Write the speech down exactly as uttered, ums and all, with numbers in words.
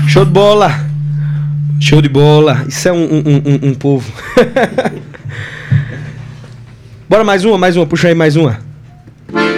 Show de bola. Show de bola. Isso é um, um, um, um povo. Bora mais uma, mais uma. Puxa aí mais uma.